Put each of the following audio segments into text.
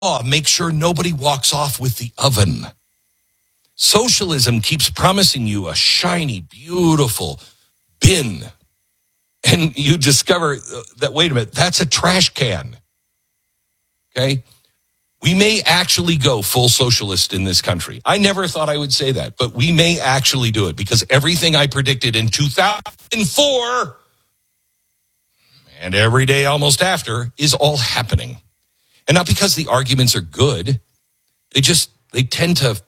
make sure nobody walks off with the oven. Socialism keeps promising you a shiny, beautiful bin. And you discover that, wait a minute, that's a trash can. Okay? We may actually go full socialist in this country. I never thought I would say that, but we may actually do it because everything I predicted in 2004 and every day almost after is all happening. And not because the arguments are good. They tend to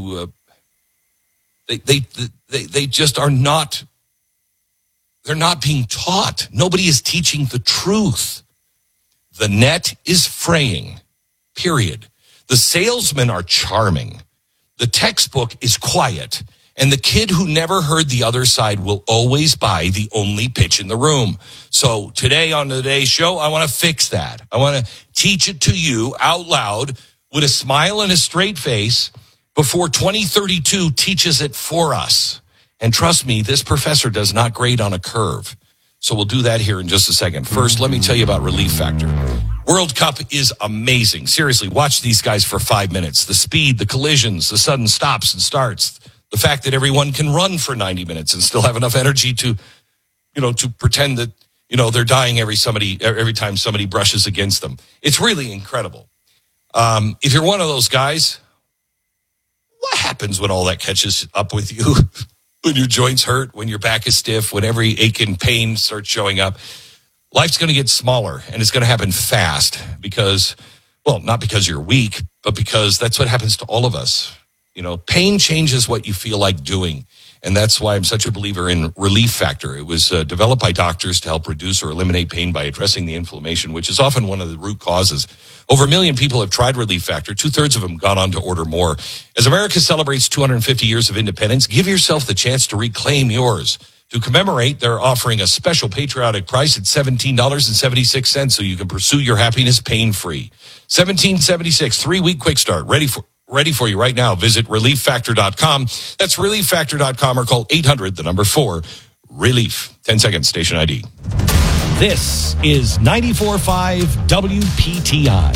they just are not, they're not being taught. Nobody is teaching the truth. The net is fraying, period. The salesmen are charming. The textbook is quiet. And the kid who never heard the other side will always buy the only pitch in the room. So today on today's show, I want to fix that. I want to teach it to you out loud with a smile and a straight face before 2032 teaches it for us. And trust me, this professor does not grade on a curve. So we'll do that here in just a second. First, let me tell you about Relief Factor. World Cup is amazing. Seriously, watch these guys for 5 minutes. The speed, the collisions, the sudden stops and starts. The fact that everyone can run for 90 minutes and still have enough energy to pretend that, they're dying every time somebody brushes against them. It's really incredible. If you're one of those guys, what happens when all that catches up with you? When your joints hurt, when your back is stiff, when every ache and pain starts showing up, life's going to get smaller, and it's going to happen fast because, well, not because you're weak, but because that's what happens to all of us. Pain changes what you feel like doing, and that's why I'm such a believer in Relief Factor. It was developed by doctors to help reduce or eliminate pain by addressing the inflammation, which is often one of the root causes. Over 1 million people have tried Relief Factor. 2/3 of them gone on to order more. As America celebrates 250 years of independence, give yourself the chance to reclaim yours. To commemorate, they're offering a special patriotic price at $17.76 so you can pursue your happiness pain-free. $17.76, 3-week quick start, ready for you right now. Visit ReliefFactor.com. That's ReliefFactor.com or call 800-4-RELIEF. 10 seconds, station ID. This is 94.5 WPTI.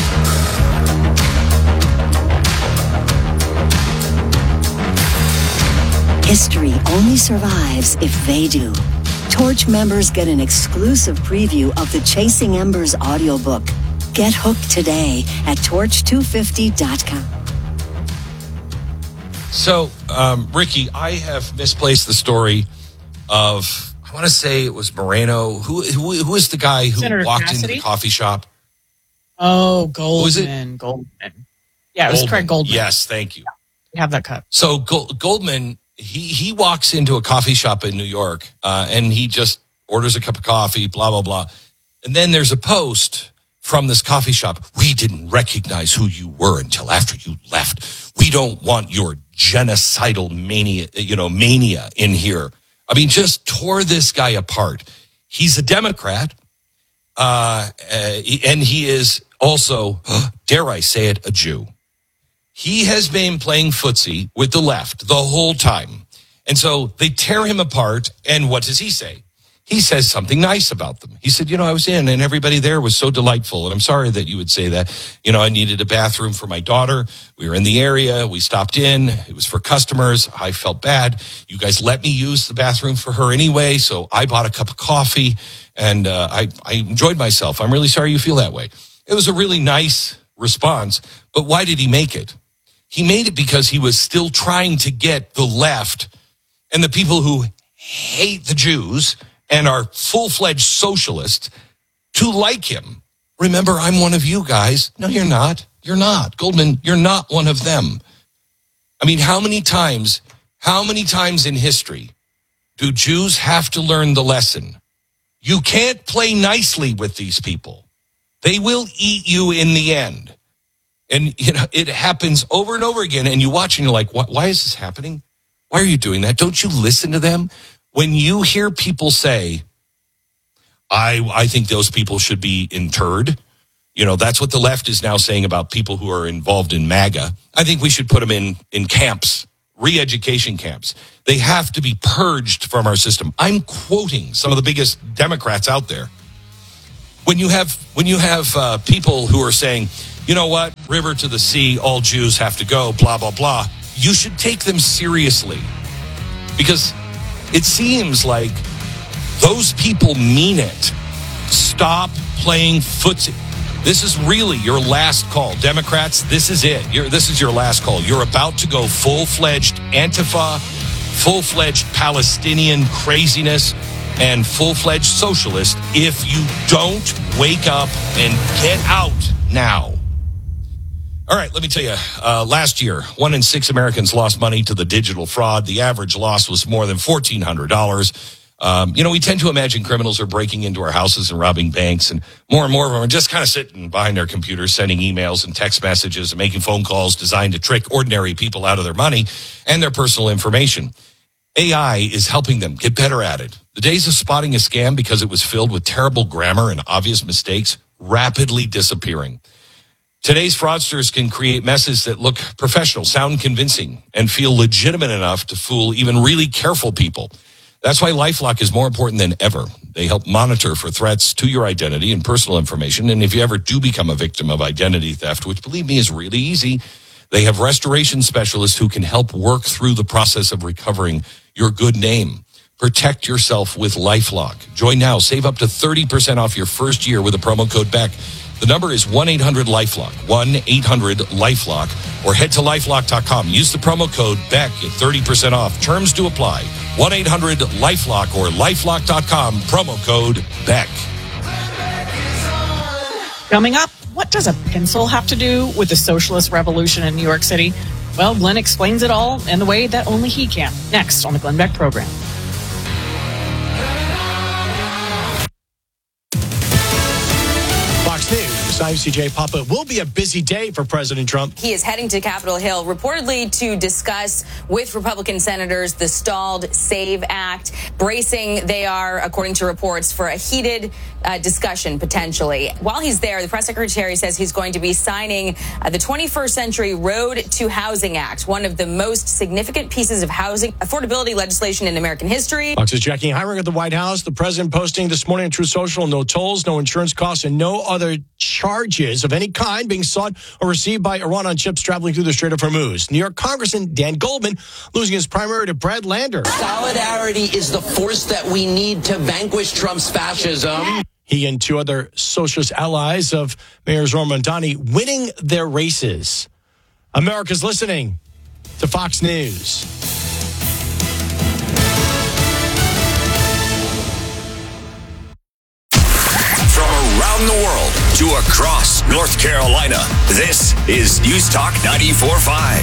History only survives if they do. Torch members get an exclusive preview of the Chasing Embers audiobook. Get hooked today at torch250.com. So, Ricky, I have misplaced the story of, I want to say it was Moreno. Who is the guy who Senator walked Cassidy? into the coffee shop? Oh, Goldman. Was it? Goldman. Yeah, it was Craig Goldman. Yes, thank you. We have that cut. So Goldman, he walks into a coffee shop in New York, and he just orders a cup of coffee, blah, blah, blah. And then there's a post from this coffee shop. We didn't recognize who you were until after you left. We don't want your genocidal mania in here. I mean, just tore this guy apart. He's a Democrat, and he is also, dare I say it, a Jew. He has been playing footsie with the left the whole time. And so they tear him apart, and what does he say? He says something nice about them. He said, I was in, and everybody there was so delightful, and I'm sorry that you would say that. I needed a bathroom for my daughter. We were in the area. We stopped in. It was for customers. I felt bad. You guys let me use the bathroom for her anyway, so I bought a cup of coffee, and I enjoyed myself. I'm really sorry you feel that way. It was a really nice response, but why did he make it? He made it because he was still trying to get the left and the people who hate the Jews and are full-fledged socialists to like him. Remember, I'm one of you guys. No, you're not. You're not. Goldman, you're not one of them. I mean, how many times in history do Jews have to learn the lesson? You can't play nicely with these people. They will eat you in the end. And, it happens over and over again. And you watch and you're like, why is this happening? Why are you doing that? Don't you listen to them? When you hear people say, I think those people should be interred, that's what the left is now saying about people who are involved in MAGA. I think we should put them in camps, re-education camps. They have to be purged from our system. I'm quoting some of the biggest Democrats out there. When you have people who are saying, you know what, river to the sea, all Jews have to go, blah, blah, blah. You should take them seriously because it seems like those people mean it. Stop playing footsie. This is really your last call. Democrats, this is it. This is your last call. You're about to go full-fledged Antifa, full-fledged Palestinian craziness, and full-fledged socialist if you don't wake up and get out now. All right, let me tell you, last year, 1 in 6 Americans lost money to the digital fraud. The average loss was more than $1,400. We tend to imagine criminals are breaking into our houses and robbing banks, and more of them are just kind of sitting behind their computers, sending emails and text messages and making phone calls designed to trick ordinary people out of their money and their personal information. AI is helping them get better at it. The days of spotting a scam because it was filled with terrible grammar and obvious mistakes rapidly disappearing. Today's fraudsters can create messes that look professional, sound convincing, and feel legitimate enough to fool even really careful people. That's why LifeLock is more important than ever. They help monitor for threats to your identity and personal information. And if you ever do become a victim of identity theft, which believe me is really easy, they have restoration specialists who can help work through the process of recovering your good name. Protect yourself with LifeLock. Join now. Save up to 30% off your first year with a promo code BECK. The number is 1-800-LifeLock, 1-800-LifeLock, or head to LifeLock.com. Use the promo code BECK at 30% off. Terms do apply. 1-800-LifeLock or LifeLock.com, promo code BECK. Coming up, what does a pencil have to do with the socialist revolution in New York City? Well, Glenn explains it all in the way that only he can. Next on the Glenn Beck program. Fox News, I'm CJ Papa. It will be a busy day for President Trump. He is heading to Capitol Hill reportedly to discuss with Republican senators the stalled SAVE Act, bracing they are, according to reports, for a heated discussion potentially. While he's there, the press secretary says he's going to be signing the 21st Century Road to Housing Act, one of the most significant pieces of housing affordability legislation in American history. Fox's Jackie Heinrich at the White House. The president posting this morning on Truth Social, no tolls, no insurance costs, and no other charges of any kind being sought or received by Iran on ships traveling through the Strait of Hormuz. New York Congressman Dan Goldman losing his primary to Brad Lander. Solidarity is the force that we need to vanquish Trump's fascism. He and 2 other socialist allies of Mayor Zohran Mamdani winning their races. America's listening to Fox News. From around the world to across North Carolina, this is News Talk 94.5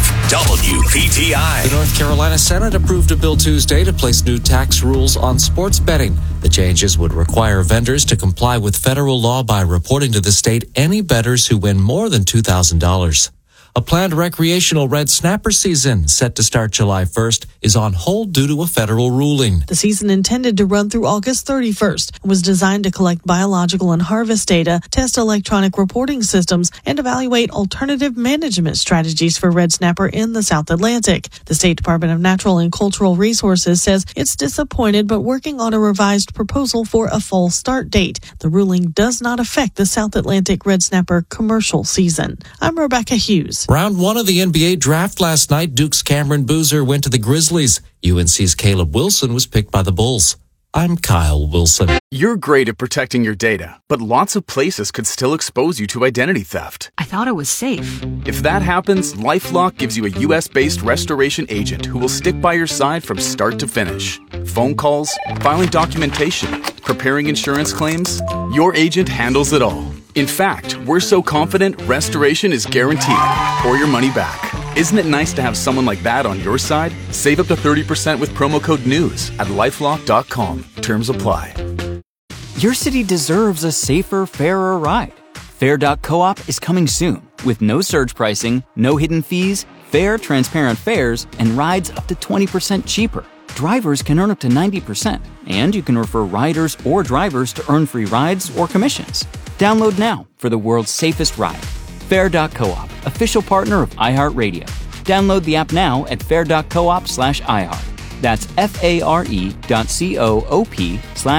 WPTI. The North Carolina Senate approved a bill Tuesday to place new tax rules on sports betting. The changes would require vendors to comply with federal law by reporting to the state any bettors who win more than $2,000. A planned recreational red snapper season set to start July 1st is on hold due to a federal ruling. The season intended to run through August 31st and was designed to collect biological and harvest data, test electronic reporting systems, and evaluate alternative management strategies for red snapper in the South Atlantic. The State Department of Natural and Cultural Resources says it's disappointed but working on a revised proposal for a fall start date. The ruling does not affect the South Atlantic red snapper commercial season. I'm Rebecca Hughes. Round 1 of the NBA draft last night, Duke's Cameron Boozer went to the Grizzlies. UNC's Caleb Wilson was picked by the Bulls. I'm Kyle Wilson. You're great at protecting your data, but lots of places could still expose you to identity theft. I thought it was safe. If that happens, LifeLock gives you a U.S.-based restoration agent who will stick by your side from start to finish. Phone calls, filing documentation, preparing insurance claims, your agent handles it all. In fact, we're so confident restoration is guaranteed or your money back. Isn't it nice to have someone like that on your side? Save up to 30% with promo code NEWS at LifeLock.com. Terms apply. Your city deserves a safer, fairer ride. Fair.coop is coming soon with no surge pricing, no hidden fees, fair, transparent fares, and rides up to 20% cheaper. Drivers can earn up to 90%, and you can refer riders or drivers to earn free rides or commissions. Download now for the world's safest ride. Fair.coop, official partner of iHeartRadio. Download the app now at fair.coop/iHeart. That's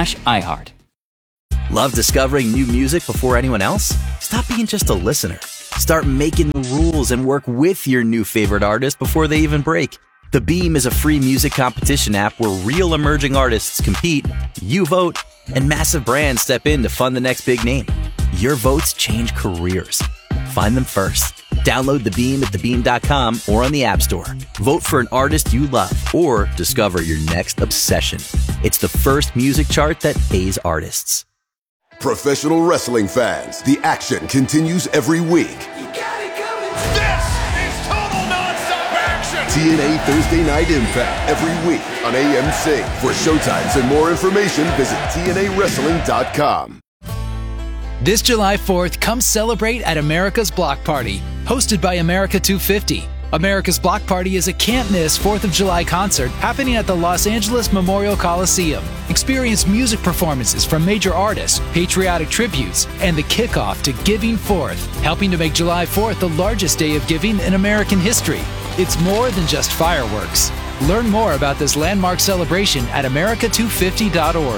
FARE.coop/iHeart. Love discovering new music before anyone else? Stop being just a listener Start making the rules and work with your new favorite artist before they even break. The Beam is a free music competition app where real emerging artists compete, you vote, and massive brands step in to fund the next big name. Your votes change careers. Find them first. Download The Beam at thebeam.com or on the App Store. Vote for an artist you love or discover your next obsession. It's the first music chart that pays artists. Professional wrestling fans, the action continues every week. This is total nonstop action. TNA Thursday Night Impact every week on AMC. For showtimes and more information, visit TNAWrestling.com. This July 4th, come celebrate at America's Block Party, hosted by America 250. America's Block Party is a can't-miss 4th of July concert happening at the Los Angeles Memorial Coliseum. Experience music performances from major artists, patriotic tributes, and the kickoff to Giving Forth, helping to make July 4th the largest day of giving in American history. It's more than just fireworks. Learn more about this landmark celebration at america250.org.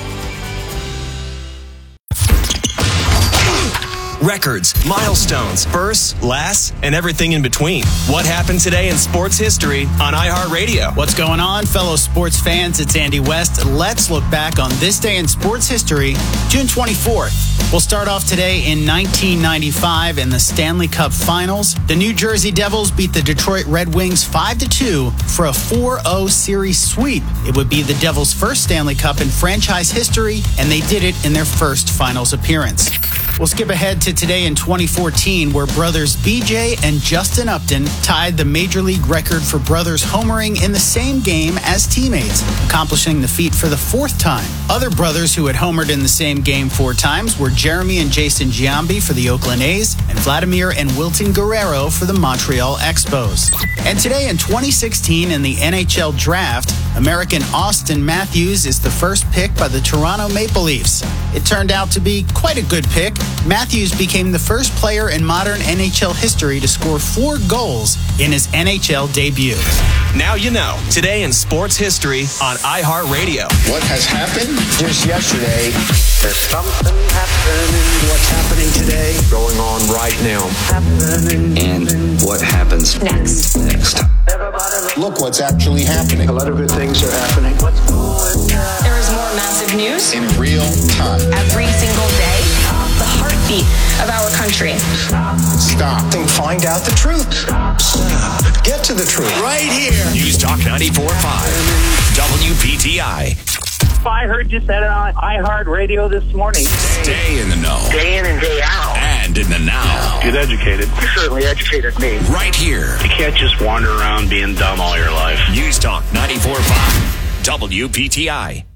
Records, milestones, firsts, lasts, and everything in between. What happened today in sports history on iHeartRadio? What's going on, fellow sports fans? It's Andy West. Let's look back on this day in sports history, June 24th. We'll start off today in 1995 in the Stanley Cup Finals. The New Jersey Devils beat the Detroit Red Wings 5-2 for a 4-0 series sweep. It would be the Devils' first Stanley Cup in franchise history, and they did it in their first finals appearance. We'll skip ahead to today in 2014, where brothers BJ and Justin Upton tied the Major League record for brothers homering in the same game as teammates, accomplishing the feat for the fourth time. Other brothers who had homered in the same game 4 times were Jeremy and Jason Giambi for the Oakland A's and Vladimir and Wilton Guerrero for the Montreal Expos. And today in 2016 in the NHL Draft, American Austin Matthews is the first pick by the Toronto Maple Leafs. It turned out to be quite a good pick. Matthews became the first player in modern NHL history to score 4 goals in his NHL debut. Now you know. Today in sports history on iHeartRadio. What has happened just yesterday? There's something happening. What's happening today? Going on right now. Happening. And what happens next? Look what's actually happening. A lot of good things are happening. There is more massive news in real time. Every single day. The heartbeat of our country. Stop and find out the truth. Stop. Get to the truth. Right here. News Talk 94.5. WPTI. I heard you said it on iHeartRadio this morning. Stay in the know. Day in and day out. And in the now. Get educated. You certainly educated me. Right here. You can't just wander around being dumb all your life. News Talk 94.5. WPTI.